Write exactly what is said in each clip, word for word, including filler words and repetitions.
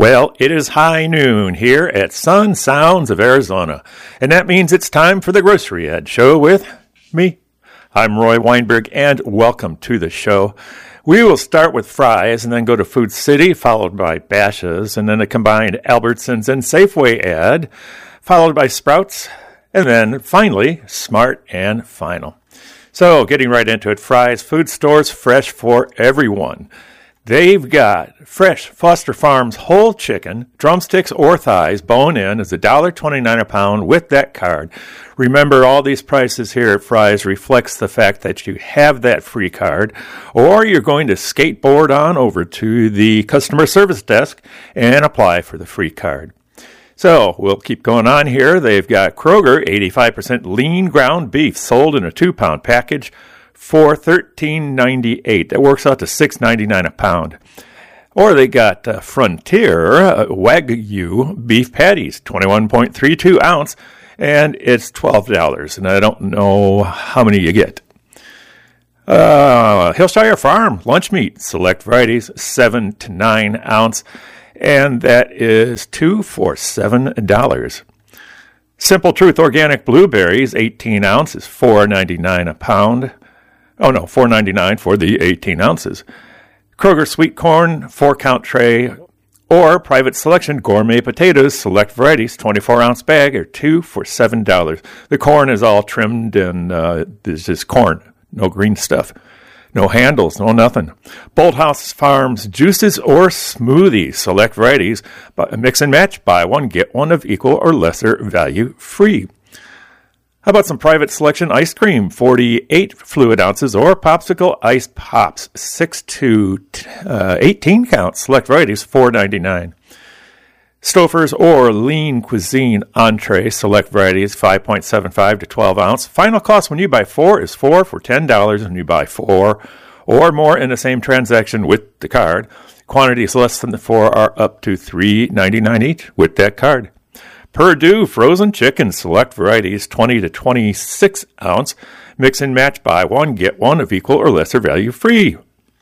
Well, it is high noon here at Sun Sounds of Arizona, and that means it's time for the Grocery Ed Show with me. I'm Roy Weinberg, and welcome to the show. We will start with Fry's and then go to Food City, followed by Bashas', and then a combined Albertsons and Safeway ad, followed by Sprouts, and then finally, Smart and Final. So, getting right into it, Fry's Food Stores, fresh for everyone. They've got fresh Foster Farms whole chicken, drumsticks or thighs, bone-in, is one dollar twenty-nine a pound with that card. Remember, all these prices here at Fry's reflects the fact that you have that free card, or you're going to skateboard on over to the customer service desk and apply for the free card. So, we'll keep going on here. They've got Kroger, eighty-five percent lean ground beef sold in a two-pound package for thirteen ninety-eight. That works out to six ninety-nine a pound. Or they got uh, Frontier uh, Wagyu beef patties, twenty-one point three two ounce, and it's twelve dollars. And I don't know how many you get. Uh, Hillshire Farm lunch meat, select varieties, seven to nine ounce, and that is two for seven dollars. Simple Truth Organic Blueberries, eighteen ounces, four ninety-nine a pound. Oh, no, four ninety-nine for the eighteen ounces. Kroger Sweet Corn, four-count tray, or Private Selection Gourmet Potatoes, select varieties, twenty-four ounce bag, or two for seven dollars. The corn is all trimmed, and uh, there's just corn, no green stuff. No handles, no nothing. Bolthouse Farms juices or smoothies, select varieties, mix and match, buy one, get one of equal or lesser value free. How about some Private Selection ice cream, forty-eight fluid ounces, or Popsicle Ice Pops, six to eighteen count, select varieties, four ninety-nine. Stouffer's or Lean Cuisine entree, select varieties, five point seven five to twelve ounce. Final cost when you buy four is four for ten dollars when you buy four or more in the same transaction with the card. Quantities less than the four are up to three ninety-nine each with that card. Perdue frozen chicken, select varieties, twenty to twenty-six ounce. Mix and match, buy one, get one of equal or lesser value free.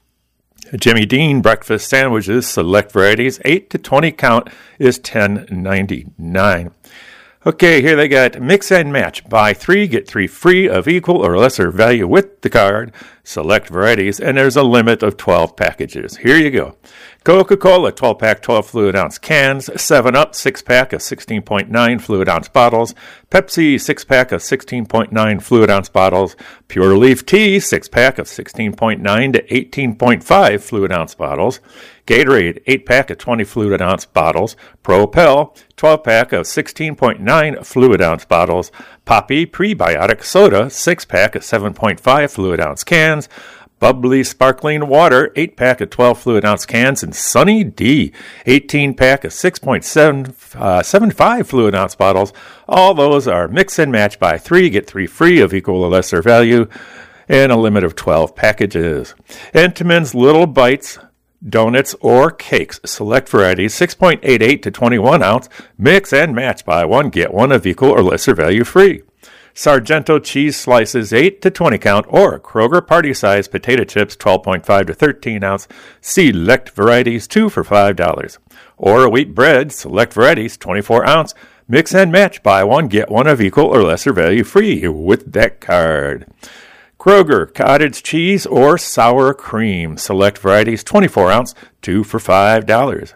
Jimmy Dean breakfast sandwiches, select varieties, eight to twenty count is ten ninety-nine. Okay, here they got mix and match. Buy three, get three free of equal or lesser value with the card. Select varieties, and there's a limit of twelve packages. Here you go. Coca-Cola, twelve-pack, twelve fluid ounce cans. seven up, six-pack of sixteen point nine fluid ounce bottles. Pepsi, six-pack of sixteen point nine fluid ounce bottles. Pure Leaf Tea, six-pack of sixteen point nine to eighteen point five fluid ounce bottles. Gatorade, eight-pack of twenty fluid ounce bottles. Propel, twelve-pack of sixteen point nine fluid ounce bottles. Poppy Prebiotic Soda, six-pack of seven point five fluid ounce cans. Bubbly Sparkling Water, eight-pack of twelve fluid ounce cans. And Sunny D, eighteen-pack of six point seven five fluid ounce bottles. All those are mix and match, buy three, get three free of equal or lesser value, and a limit of twelve packages. Entenmann's Little Bites donuts or cakes, select varieties, six point eight eight to twenty-one ounce, mix and match, buy one, get one of equal or lesser value free. Sargento cheese slices, eight to twenty count, or Kroger party size potato chips, twelve point five to thirteen ounce, select varieties, two for five dollars. Or wheat bread, select varieties, twenty-four ounce, mix and match, buy one, get one of equal or lesser value free with that card. Kroger cottage cheese or sour cream, select varieties, twenty-four ounce, two for five dollars.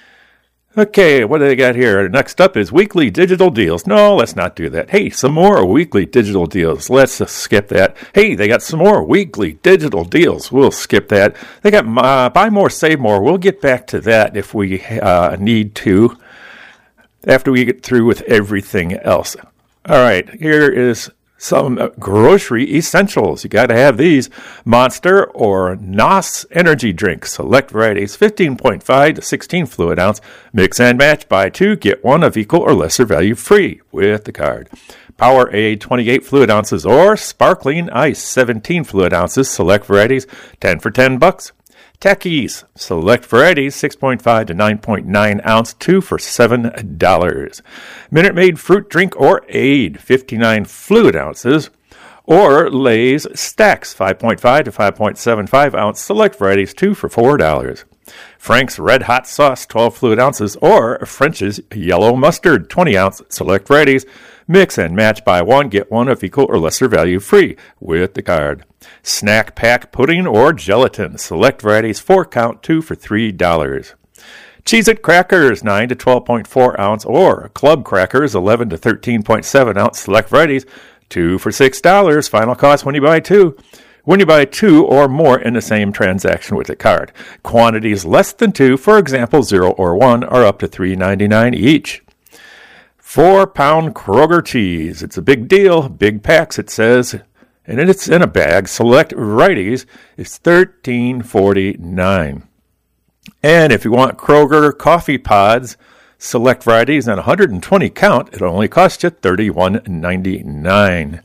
Okay, what do they got here? Next up is weekly digital deals. No, let's not do that. Hey, some more weekly digital deals. Let's uh, skip that. Hey, they got some more weekly digital deals. We'll skip that. They got uh, buy more, save more. We'll get back to that if we uh, need to after we get through with everything else. All right, here is some grocery essentials. You got to have these. Monster or N O S energy drink, select varieties, fifteen point five to sixteen fluid ounce. Mix and match, buy two, get one of equal or lesser value free with the card. Powerade, twenty-eight fluid ounces, or Sparkling Ice, seventeen fluid ounces. Select varieties, ten for ten bucks. Takis, select varieties, six point five to nine point nine ounce, two for seven dollars. Minute Maid fruit drink or aid, fifty-nine fluid ounces. Or Lay's Stacks, five point five to five point seven five ounce, select varieties, two for four dollars. Frank's Red Hot Sauce, twelve fluid ounces, or French's Yellow Mustard, twenty ounce, select varieties. Mix and match, buy one, get one of equal or lesser value free with the card. Snack Pack Pudding or Gelatin, select varieties, four count, two for three dollars. Cheez-It Crackers, nine to twelve point four ounce, or Club Crackers, eleven to thirteen point seven ounce, select varieties, two for six dollars. Final cost when you buy two. When you buy two or more in the same transaction with the card. Quantities less than two, for example, zero or one, are up to three ninety-nine each. Four-pound Kroger cheese. It's a big deal. Big packs, it says. And it's in a bag. Select varieties. It's thirteen forty-nine. And if you want Kroger coffee pods, select varieties and one hundred twenty count, it'll only cost you thirty-one ninety-nine.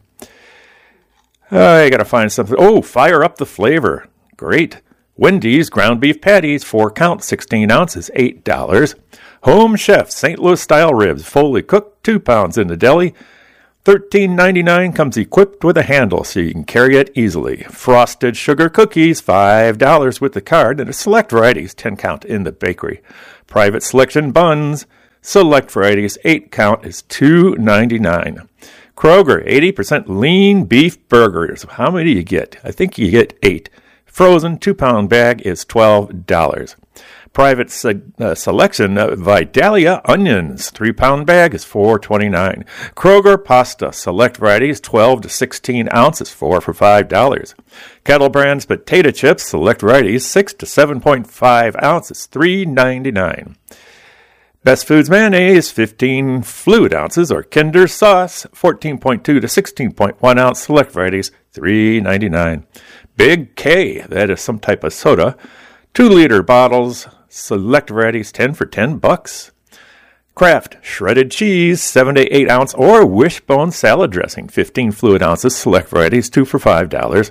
I got to find something. Oh, fire up the flavor. Great. Wendy's ground beef patties, four count, sixteen ounces, eight dollars. Home Chef Saint Louis style ribs, fully cooked, two pounds in the deli. thirteen ninety-nine, comes equipped with a handle so you can carry it easily. Frosted sugar cookies, five dollars with the card, and a select varieties, ten count in the bakery. Private selection buns, select varieties, eight count is two ninety-nine. Kroger, eighty percent lean beef burgers. How many do you get? I think you get eight. Frozen two-pound bag is twelve dollars. Private se- uh, selection uh, Vidalia onions, three-pound bag is four twenty-nine. Kroger pasta, select varieties, twelve to sixteen ounces, four for five dollars. Kettle Brand's potato chips, select varieties, six to seven point five ounces, three ninety-nine. Best Foods mayonnaise, fifteen fluid ounces, or Kinder sauce, fourteen point two to sixteen point one ounce, select varieties, three ninety-nine. Big K, that is some type of soda, two liter bottles, select varieties, ten for ten bucks. Kraft shredded cheese, seven to eight ounce, or Wishbone salad dressing, fifteen fluid ounces, select varieties, two for five dollars.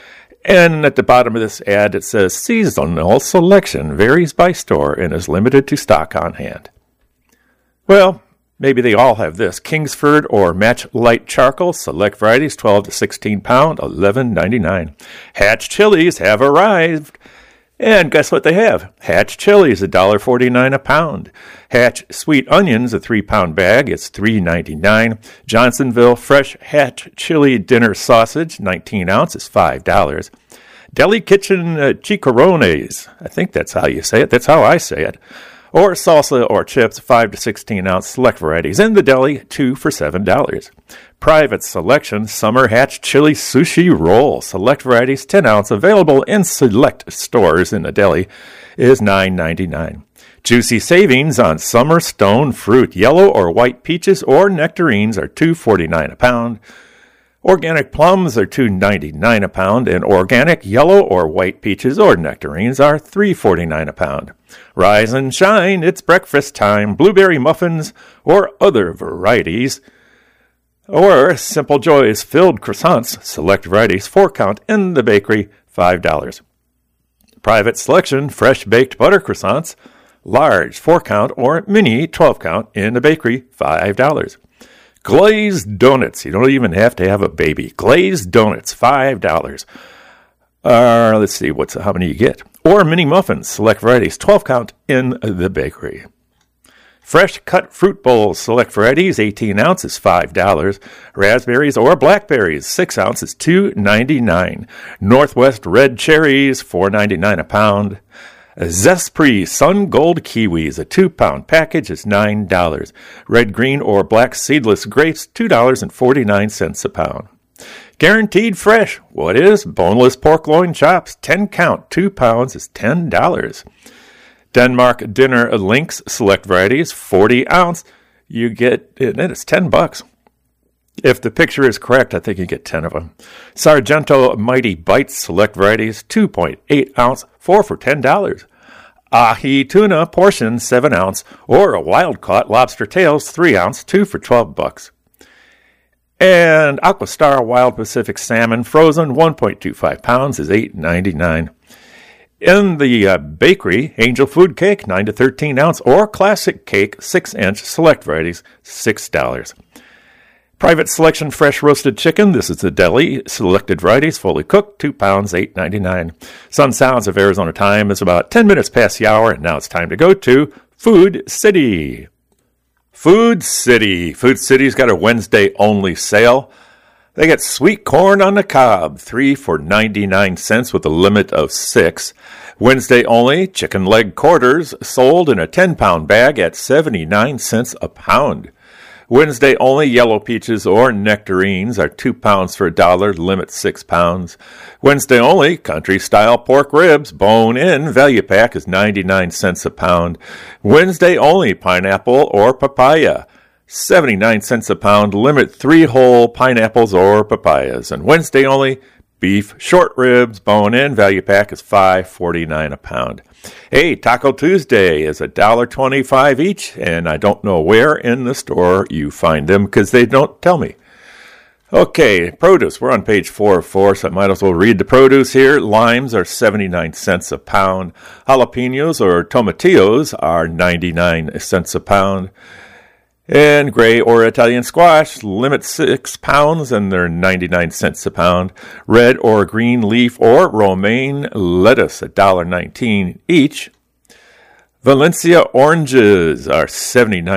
And at the bottom of this ad, it says seasonal selection varies by store and is limited to stock on hand. Well, maybe they all have this. Kingsford or Match Light Charcoal, select varieties, twelve to sixteen pound, eleven ninety-nine. Hatch chilies have arrived. And guess what they have? Hatch chilies, one dollar forty-nine a pound. Hatch sweet onions, a three-pound bag, it's three ninety-nine. Johnsonville fresh Hatch chili dinner sausage, nineteen ounces, five dollars. Deli Kitchen uh, chicharrones, I think that's how you say it. That's how I say it. Or salsa or chips, five to sixteen ounce, select varieties. In the deli, two for seven dollars. Private selection, summer hatch chili sushi roll, select varieties, ten ounce, available in select stores in the deli, is nine ninety-nine. Juicy savings on summer stone fruit, yellow or white peaches or nectarines are two forty-nine a pound. Organic plums are two ninety-nine a pound, and organic yellow or white peaches or nectarines are three forty-nine a pound. Rise and shine, it's breakfast time. Blueberry muffins or other varieties, or Simple Joys filled croissants, select varieties, four count in the bakery, five dollars. Private selection, fresh baked butter croissants, large, four count, or mini, twelve count in the bakery, five dollars. Glazed donuts, you don't even have to have a baby. Glazed donuts, five dollars. Uh, let's see, what's how many you get. Or mini muffins, select varieties, twelve count in the bakery. Fresh cut fruit bowls, select varieties, eighteen ounces, five dollars. Raspberries or blackberries, six ounces, two ninety-nine. Northwest red cherries, four ninety-nine a pound. Zespri Sun Gold kiwis, a two-pound package, is nine dollars. Red, green, or black seedless grapes, two dollars and forty-nine cents a pound. Guaranteed fresh, what is? Boneless pork loin chops, ten count, two pounds, is ten dollars. Denmark Dinner Links, select varieties, forty ounce, you get, and it's ten bucks. If the picture is correct, I think you get ten of them. Sargento Mighty Bites, select varieties, two point eight ounce, four for ten dollars. Ahi Tuna portion, seven ounce, or a wild-caught lobster tails, three ounce, two for twelve bucks. And Aquastar Wild Pacific Salmon, frozen, one point two five pounds, is eight ninety-nine. In the uh, bakery, Angel Food Cake, nine to thirteen ounce, or Classic Cake, six inch, select varieties, six dollars. Private Selection fresh roasted chicken. This is the deli. Selected varieties, fully cooked, two pounds, eight ninety-nine. Sun Sounds of Arizona time is about ten minutes past the hour, and now it's time to go to Food City. Food City. Food City's got a Wednesday-only sale. They get sweet corn on the cob, three for ninety-nine cents with a limit of six. Wednesday only, chicken leg quarters sold in a ten-pound bag at seventy-nine cents a pound. Wednesday only, yellow peaches or nectarines are two pounds for a dollar, limit six pounds. Wednesday only, country-style pork ribs, bone-in, value pack is ninety-nine cents a pound. Wednesday only, pineapple or papaya, seventy-nine cents a pound, limit three whole pineapples or papayas. And Wednesday only, beef, short ribs, bone-in, value pack is five forty-nine a pound. Hey, Taco Tuesday is one dollar twenty-five each, and I don't know where in the store you find them because they don't tell me. Okay, produce. We're on page four of four, so I might as well read the produce here. Limes are seventy-nine cents a pound. Jalapenos or tomatillos are ninety-nine cents a pound. And gray or Italian squash, limit six pounds, and they're ninety-nine cents a pound. Red or green leaf or romaine lettuce, one dollar nineteen each. Valencia oranges are seventy-nine